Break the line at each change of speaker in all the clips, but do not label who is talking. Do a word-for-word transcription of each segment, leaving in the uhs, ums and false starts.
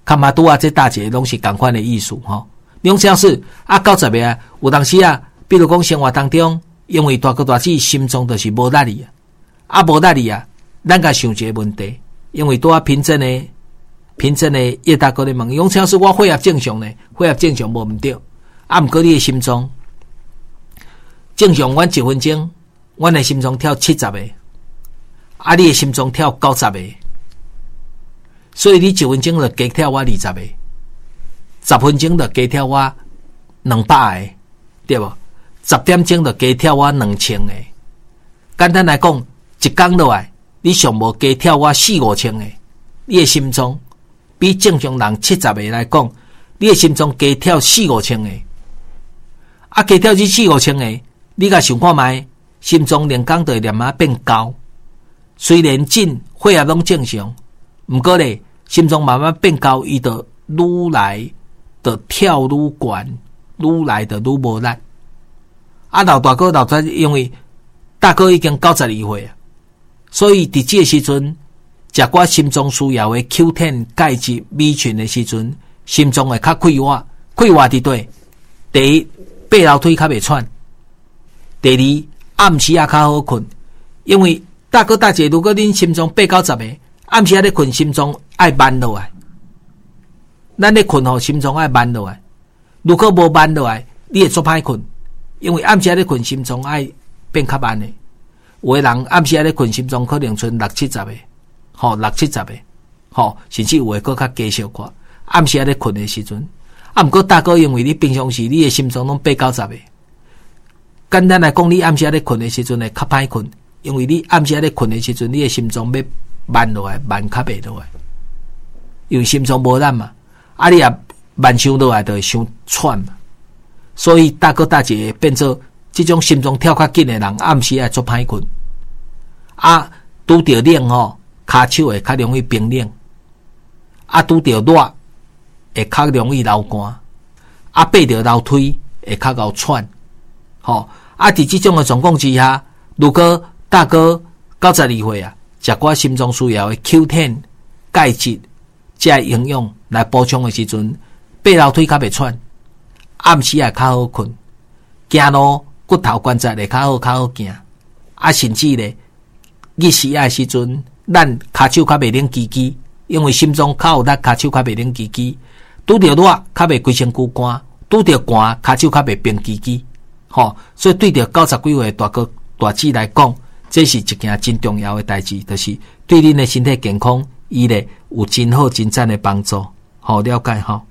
卡马拄啊，这大姐拢是同款的意思吼。两小时啊，九十个啊，有当时啊，比如讲生活当中，因为大哥大姐心中就是无力力啊，啊无力力啊，咱甲想一个问题，因为拄啊平诊的平诊的叶大哥咧问，两小时我血压正常呢，血压正常无毋对，啊，毋过你的心脏正常，阮一分钟，阮的心脏跳七十个，啊，你的心脏跳九十个，所以你一分钟就加跳我二十个。十分钟就加跳我两百个，对无？十点钟就加跳我两千个。简单来讲，一工落来，你上无加跳我四五千个，你的心脏比正常人七十个来讲，你的心脏加跳四五千个。啊，加跳这四五千个，你甲想看觅，心脏连工就会连啊变高。虽然紧血压拢正常，毋过咧，心脏慢慢变高，伊就愈来。就跳愈悬，愈来就愈无力。啊，老大哥老大，因为大哥已经九十二岁啊，所以伫这个时阵，食寡心脏需要的 Q 十、钙质、B 群的时阵，心脏会较快活，快活伫对。第一，爬楼梯较袂喘；第二，暗时也较好困。因为大哥大姐，如果恁心脏八九十个，暗时啊咧困，心脏爱慢落来。咱咧困吼，心脏爱慢落来。如果无慢落来，你会足歹困，因为暗时咧困，心脏爱变较慢诶。有诶人暗时咧困，心脏可能剩六七十个，吼六七十个，吼甚至有诶搁较加少寡。暗时咧困诶时阵，啊，毋过大哥因为你平常时你诶心脏拢八九十个，简单来讲，你暗时咧困诶时阵会较歹困，因为你暗时咧困诶时阵，你诶心脏要慢落来，慢较袂落来，因为心脏无力嘛。啊，你也慢伤落来就会伤喘嘛，所以大哥大姐变做这种心脏跳较紧的人，暗时爱足歹困。啊，拄着冷吼，骹手会较容易冰冷；啊，拄着热会较容易流汗；啊，爬着楼梯会较够喘。吼、哦，啊，伫这种的状况之下，如果大哥九十二岁啊，食寡心脏需要的 Q 十、钙质。这营养来补充的时阵，爬楼梯较袂喘，暗时也较好困，行路骨头关节会较好较好行，啊，甚至咧日时啊时阵，咱骹手较袂冷叽叽，因为心脏较有力，骹手较袂冷叽叽，拄着热较袂规身躯寒，拄着寒骹手较袂冰叽叽，吼，所以对着九十几岁大哥大姐来讲，这是一件真重要的代志，就是对恁的身体健康。伊咧有真好真赞的帮助，好了解哈。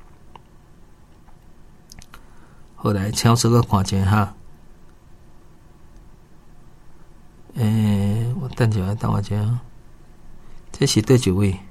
后来超这个看一下，诶、欸，我等一下等我一下，这是对几位？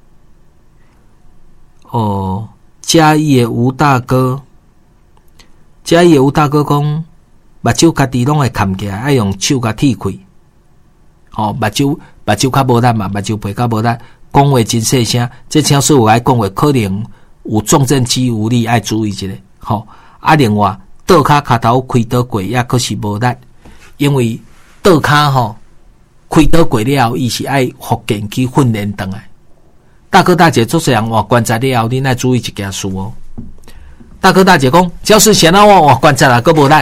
哦，嘉义的吴大哥，嘉义的吴大哥讲，目睭家己拢会看起来，爱用手甲剃开。哦，目睭目睭较无力嘛，目睭皮较无力，讲话真细声。这超市有爱讲话，可能有重症肌无力，爱注意一下。吼、哦，啊，另外倒骹骹头开刀过，也可是无力，因为倒骹吼开刀过了后，伊是爱复健去训练转来。大哥大姐做这样换关节了后，恁爱注意一件事哦。大哥大姐讲，只是先让我换关节啊，佫无力。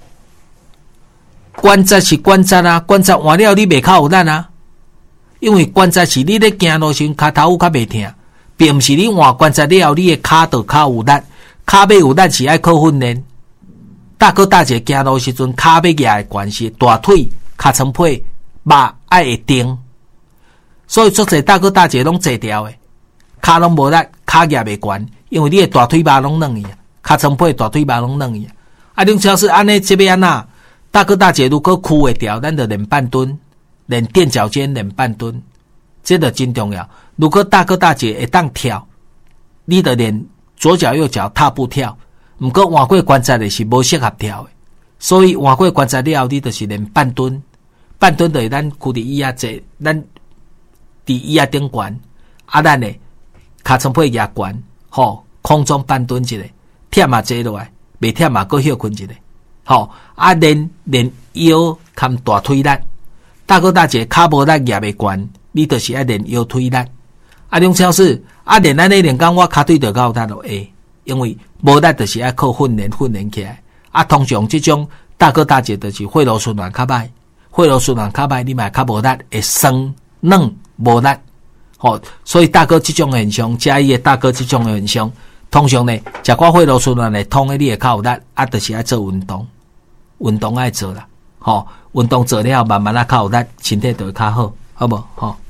关节是关节啊，关节换了你袂较有力啊，因为关节是你咧行路时骹头较袂痛，并毋是你换关节了后你的骹就较有力，骹要有力是爱靠训练。大哥大姐行路时阵骹要举的关系，大腿、尻川皮、肉爱会定，所以做者大哥大姐拢坐条的，骹拢无力，骹举袂悬，因为你的大腿肉拢软去啊，尻川皮、大腿肉拢软去啊。啊，恁超是安尼这边安怎？大哥大姐如果屈会掉，咱就练半蹲，练垫脚尖，练半蹲，这个真重要。如果大哥大姐会当跳，你就练左脚右脚踏步跳。毋过换过关节的是无适合跳的，所以换过关节了后，你就是练半蹲。半蹲就是咱躯伫椅仔坐，咱伫椅仔顶悬，啊，咱呢尻川皮举悬，吼，空中半蹲一下，忝嘛坐落来，袂忝嘛搁休困一下。吼、哦、啊练练腰含大腿力，大哥大姐骹无力举袂悬，你就是爱练腰腿力。啊， 啊，梁超市啊，练咱咧练讲，我骹腿就够力就会，因为无力就是爱靠训练训练起来。啊，通常即种大哥大姐就是血路循环较歹，血路循环较歹，你嘛较无力，会酸软无力。吼、哦，所以大哥即种现象，嘉义的大哥即种现象，通常呢，食寡血路循环会通的，你会较有力，啊，就是爱做运动，运动爱做啦。吼、哦，运动做了后，慢慢啊较有力，身体就会较好，好无？吼、哦，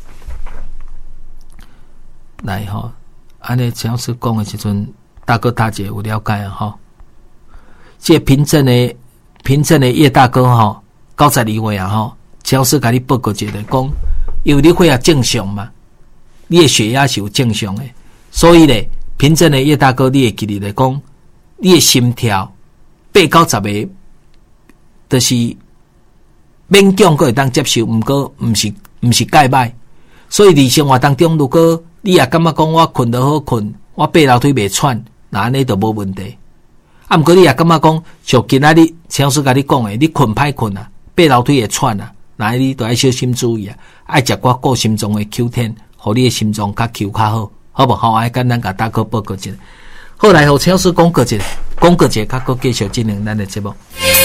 来吼，安尼只要是讲的时阵，大哥大姐有了解啊，吼、哦。这平镇的平镇的叶大哥吼，九十二岁啊吼，只要是甲你报告一下，讲因为你血压正常嘛，你的血压是有正常的，所以咧，平镇的叶大哥，你会记得来讲，你的心跳八九十个，就是勉强可会当接受，毋过毋是毋是介歹。所以伫生活当中，如果你也感觉讲我困得好困，我爬楼梯袂喘，那安尼就无问题。啊，毋过你也感觉讲，像今仔日陈老师甲你讲诶，你困歹困啊，爬楼梯会喘啊，那你都爱小心注意啊，爱食寡顾心脏诶 Q 十，互你诶心脏较 Q 较好，好无？好，爱简单甲大家报告一下。后来互陈老师讲过一下，讲过一下，甲佫继续进行咱诶节目。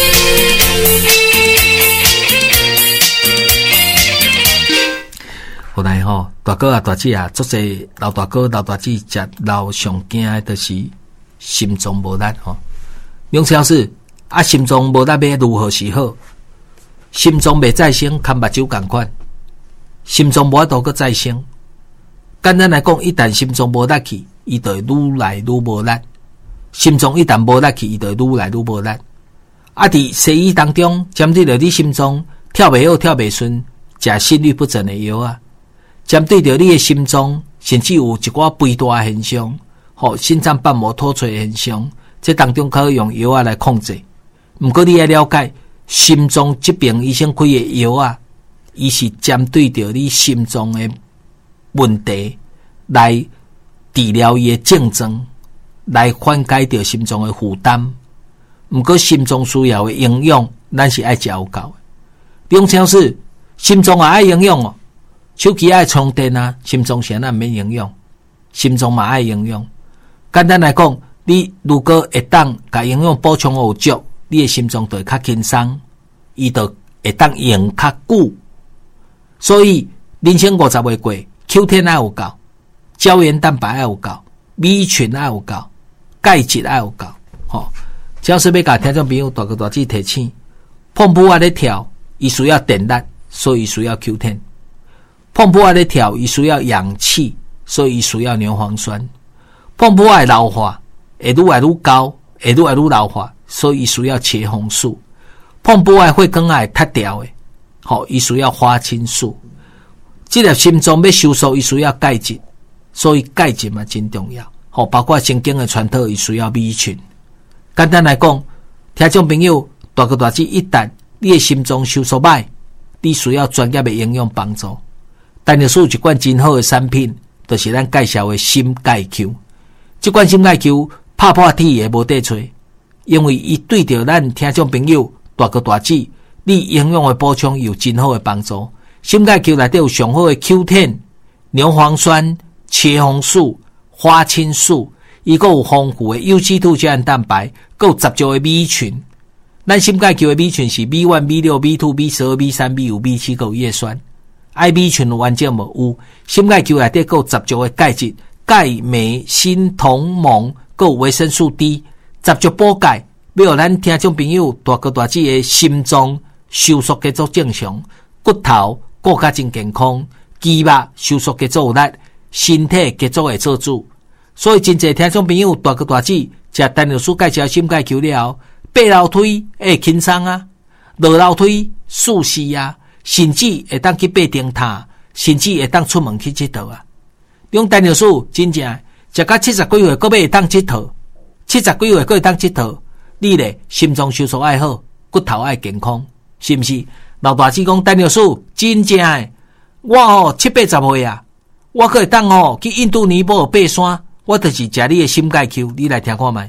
后来吼，大哥啊、大姐啊，足侪老大哥、老大姐食老上惊诶，就是心脏无力吼。梁老师啊，心脏无力要如何是好？心脏未再生，牵目睭共款。心脏无法度个再生。简单来讲，一旦心脏无力去，伊就会愈来愈无力。心脏一旦无力去，伊就会愈来愈无力。啊，伫西医当中，针对着你心脏跳袂好、跳袂顺，食心律不整的药啊。针对着你的心脏，甚至有一寡肥大的现象，吼、哦、心脏瓣膜脱垂的现象。这当中可以用药啊来控制，不过你要了解，心脏疾病医生开的药啊，伊是针对着你心脏的问题来治疗伊的症状，来缓解着心脏的负担。不过心脏需要的营养，咱是爱食有够的。两超是心脏也爱营养哦，手机爱充电啊，心脏现在免营养，心脏嘛爱营养。简单来讲，你如果会当甲营养补充有足，你的心脏就会较轻松，伊就会当用较久。所以人生五十岁过 ，Q 十爱有够，胶原蛋白爱有够，B群爱有够，钙质爱有够。吼、哦，只要是要甲听众朋友大哥大姐提醒，碰扑啊咧跳，伊需要电力，所以需要 Q 十。碰扑啊咧跳，伊需要氧气，所以伊需要牛磺酸。碰扑啊老化。会愈来愈高，会愈来愈老化，所以需要茄红素。碰波爱血管爱塌掉的，吼、哦，伊需要花青素。这粒心脏要收缩，伊需要钙质，所以钙质嘛真重要。吼、哦，包括神经的传导，伊需要 B 群。简单来讲，听众朋友大哥大姐，一旦你的心脏收缩歹，你需要专业的营养帮助。但是有一款真好的产品，就是咱介绍的心钙 Q。这款心钙 Q。拍破铁也无得吹，因为伊对着咱听众朋友大哥大姐，你营养的补充有真好的帮助。心钙 Q 内底有上好的 Q 十、牛磺酸、茄红素、花青素，伊个有丰富的 U G 二 胶原蛋白，还有十足的 B 群。咱心钙 Q 的 B 群是 B 一、B 六、B 二、B 十二、B 三、B 五、B 七，还有叶酸。I B 群完整无有，心钙 Q 内底还有十足的钙质、钙、镁、锌、铜、锰。还有维生素 D， 十足补钙，要互咱听众朋友大哥大姐的心脏收缩节奏正常，骨头顾较真健康，肌肉收缩节奏有力，身体节奏会做主。所以真侪听众朋友大哥大姐食陈老师介绍心钙 Q 了，爬楼梯会轻松啊，落楼梯舒适啊，甚至会当去爬顶塔，甚至会当出门去佚佗啊。用陈老师真正。食到七十几岁，搁要会当佚佗；七十几岁，搁会当佚佗。你咧心脏收缩爱好，骨头爱健康，是毋是？老大姐讲，陈老师真正诶，我吼七八十岁啊，我搁会当吼去印度尼泊尔爬山，我就是食你诶心钙 Q， 你来听看觅。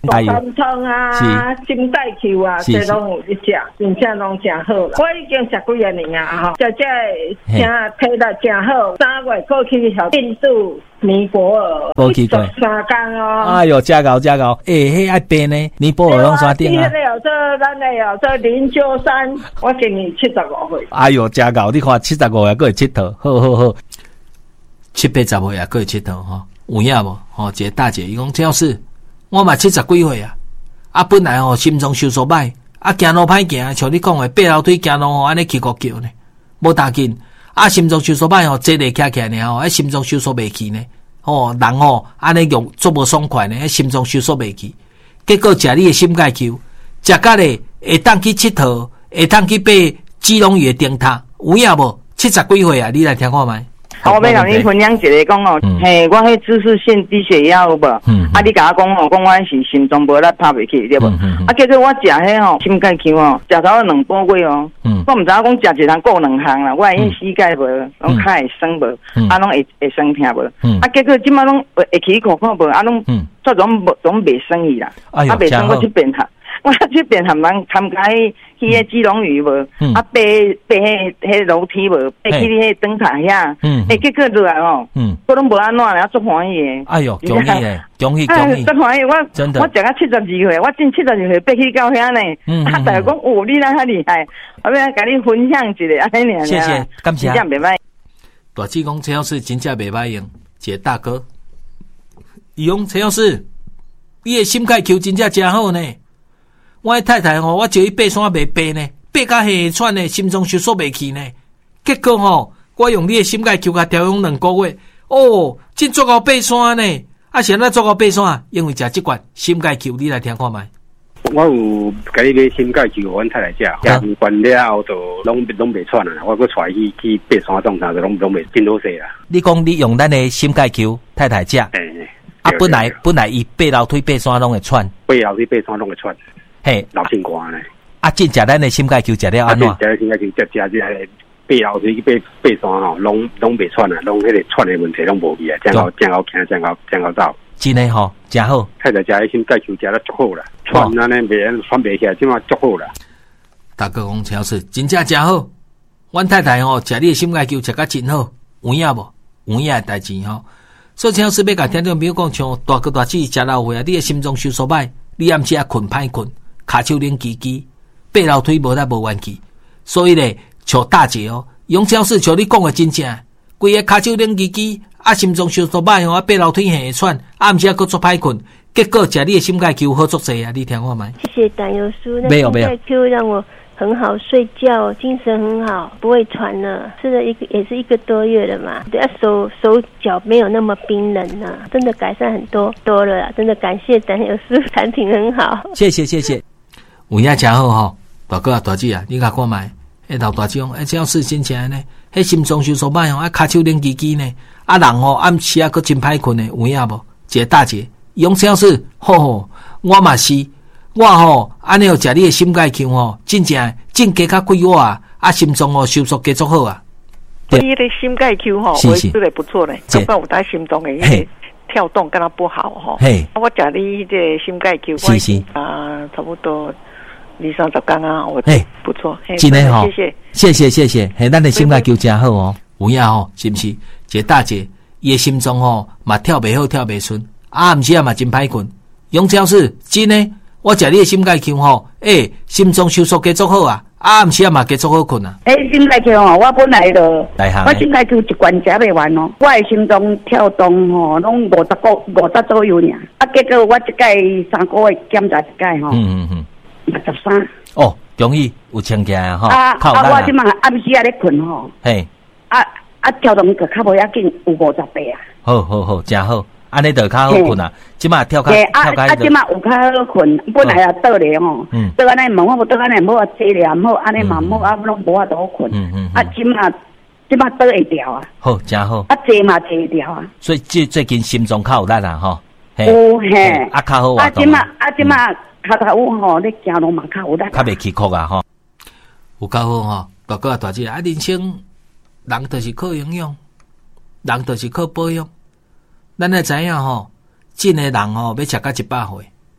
酸痛啊，心带球啊，这拢有一食，真正拢真好啦。我已经十几啊年啊，吼，这这真体力真好。三月过去小印度、尼泊尔，
过去过
三天哦。
哎呦，真高真高，诶，迄爱变呢？尼泊尔拢山顶啊。
这有这，咱的有这灵鹫山，我今年七十五岁。
哎呦，真高！你看七十五岁还会佚佗，好好好。七八十岁也可以佚佗吼，有影无？吼，一个大姐伊讲，这要是我嘛七十几岁啊，啊本来吼心脏收缩歹，啊行路歹行，像你讲的爬楼梯行路吼，安尼起个叫呢，无大紧，啊心脏收缩歹吼，坐咧徛起来吼，啊心脏收缩袂起呢，吼人吼安尼用做无爽快呢，心脏收缩袂起，结果食你的心钙球，食甲咧会当去佚佗，会当去爬基隆屿的顶塔，有影无？七十几岁啊，你来听看觅。
我要甲你分享一个讲哦，嘿，我迄姿势性低血压有无？啊，你甲我讲哦，讲我是心脏无力拍袂起，对无？啊，结果我食迄吼心钙球哦，食到两个月哦，我毋知影讲食一项顾两项啦，我因膝盖无，拢较会酸无，啊，拢会会酸痛无，啊，结果即摆拢会起苦苦无，啊，拢做拢无拢袂酸去啦，啊，袂酸我去变下。我去变含人参加去迄基隆屿无，啊爬爬迄迄楼梯无，爬去迄灯塔遐，诶，结果落来哦，我拢无安怎了，足欢喜诶。
哎哟，恭喜咧，恭喜恭喜！
足欢喜，我真的，我食到七十二岁，我真七十二岁爬去到遐呢。啊，大家讲哦，你哪遐厉害？我要甲你分享一个安尼尔。
谢谢，感谢。
真正袂歹。
大姐讲陈老师真正袂歹用，一个大哥，伊讲陈老师，伊诶心钙球真正真好呢。我的太太吼，我叫伊爬山袂爬呢，爬甲下喘呢，心脏收缩袂起呢。结果吼，我用你的心钙球甲调养两个月，哦，真足够爬山呢。啊，现在足够爬山，因为食即罐心钙球，你来听看觅。
我有甲你买心钙球，阮太太食，食完了后就拢拢袂喘啦。我搁带伊去爬山种啥，就拢拢袂真好势啦。
你讲你用咱的心钙球，太太食，
欸、
啊，本来本来伊爬楼梯爬山拢会喘，
爬楼梯爬山拢会喘。
嘿，
老心肝咧，
啊，真食咱的心钙球食了安怎？
食了心钙球，食食食爬楼梯去爬爬山吼，拢拢袂喘啊，拢迄个喘的问题拢无去啊，真好真好行，真好真好走。
真诶吼，真好。
太太食的心钙球食了足好啦，喘安尼袂喘袂起来，即马足好啦。
大哥讲超市真正真好，阮太太吼食你的心钙球食甲真好，有影无？有影诶代志吼。所以超市要甲听众朋友讲，像大哥大姐食老岁啊，你的心脏收缩歹，你暗时啊困歹困。骹手冷叽叽，爬楼梯无得无元气，所以咧，像大姐哦，用超市像你讲的真正，规个骹手冷叽叽，啊心脏收缩歹哦，啊爬楼梯下喘，啊毋是啊佫做歹困，结果食你的心钙球好作济啊！你听看觅。
谢谢胆油叔，那心钙球让我很好睡觉，精神很好，不会喘了。吃了一个也是一个多月了嘛，对啊，手手脚没有那么冰冷了，真的改善很多多了啦，真的感谢胆油叔，产品很好。
谢谢谢谢。有影真好吼，大哥啊大姐啊，你甲看觅，迄老大姐讲，诶，这样是真正呢，迄心脏收缩歹吼，啊骹手冷叽叽呢，啊人吼暗时啊佫真歹困呢，有影无？一个大姐，用这样是，吼吼，我嘛是，我吼安尼有食你的心钙球吼，真正正加较几瓦啊，啊心脏哦收缩加足好啊。
你的心钙球吼，我吃得不错嘞，不然我在心脏诶。跳动跟他不好哈，嘿，我食你这心钙球，
是是
啊，差不多二三十天啊，我不错，
真的哈，
谢谢
谢谢谢谢，嘿，咱的心钙球真好哦，有影吼，是不是？一个大姐，伊的心脏吼嘛跳袂好，跳袂顺，啊，毋是啊嘛真歹困。杨超市真的，我食你的心钙球吼，诶，心脏收缩加足好啊。啊，毋是啊嘛，加足好困啊！
诶，心钙球哦，我本来就，我心钙球一罐食袂完哦。我的心脏跳动吼，拢五十个五十左右尔。啊，结果我一届三个月检查一届吼，嗯嗯嗯，六十三。
哦，容易有请假啊吼。
啊啊，我即马暗时啊咧困吼。嘿。啊啊，跳动个较无要紧，有五十八啊。
好好好，真好。安尼就较好困啊，即马跳较
跳较。啊，即马有较好困，本来也倒咧吼，倒安尼无法倒安尼无法坐咧，无安尼嘛无啊，拢无法度困。嗯嗯。啊，即马即马倒会掉啊。
好，真好。
啊，坐嘛坐会掉啊。
所以最最近心脏较有力啊，吼。
有嘿。
啊，较好
啊，即马啊，即马骹头有吼，你行路嘛较有力。
较袂起哭啊，吼。有够好吼，大哥啊，大姐啊，人生人就是靠营养，人就是靠保养。咱会知影吼，真诶人吼要食到一百岁，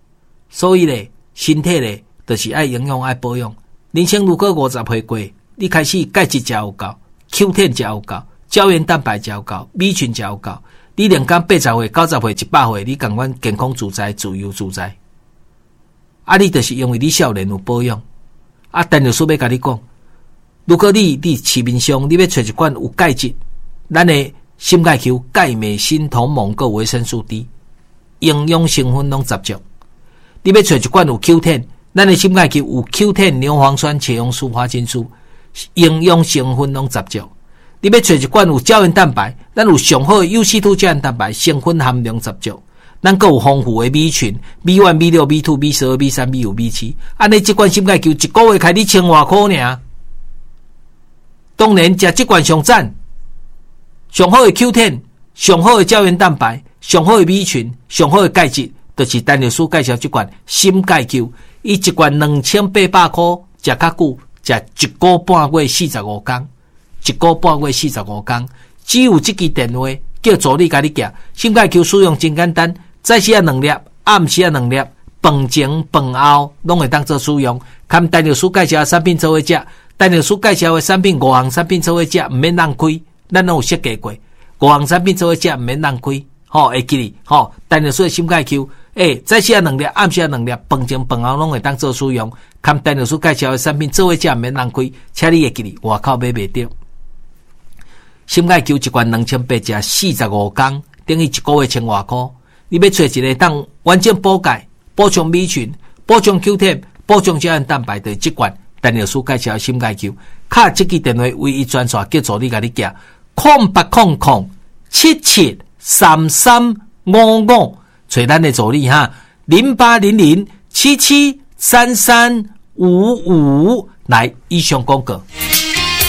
所以咧，身体咧，就是爱营养爱保养。人生如果五十岁过，你开始钙质食有够 ，Q 十食有够，胶原蛋白食有够，B群食有够，你连讲八十岁、九十岁、一百岁，你感觉健康自在、自由自在。啊，你就是因为你少年有保养。啊，陈律师要甲你讲，如果你你市面上你要找一款有钙质，咱的心钙 Q、钙镁锌铜锰铬维生素 D， 营养成分拢十足。你要找一款有 Q 十，咱的心钙 Q 有 Q 十、牛磺酸、茄红素、花青素，营养成分拢十足。你要找一款有胶原蛋白，咱有上好的 U C 二 胶原蛋白，成分含量十足。咱还有丰富的 B 群 B 一、B 六、B 二、B 十二、B 三、B 五、B 七，安尼这款心钙球一个月开你千外块尔。当然，食这款上赞，上好的 Q 十，上好的胶原蛋白，上好的 B 群，上好的钙质，就是陈律师介绍这款心钙球，伊一罐两千八百块，食较久，食一个半月四十五天，一个半月四十五天，只有这支电话叫助理甲你寄，心钙球使用真简单。早时啊两粒，暗时啊两粒，饭前饭后拢会当做使用。看陈律师介绍的产品做伙食，陈律师介绍的产品五项产品做伙食，毋免浪费，咱拢有设计过。五项产品做伙食毋免浪费，吼会记哩，吼陈律师的心钙球，诶，早时啊两粒，暗时啊两粒，饭前饭后拢会当做使用。看陈律师介绍的产品做伙食毋免浪费，请你会记哩，外口买袂着。心钙球一罐两千八食四十五天，等于一个月千外块。你要找一个当完整补钙、补充 B 群、补充 Q 十、补充胶原蛋白的这罐，陈律师介绍心钙球，卡这支电话唯一专线叫助理甲你寄，空八空空七七三三五五，找咱的助理哈，零八零零七七三三五五，来以上广告。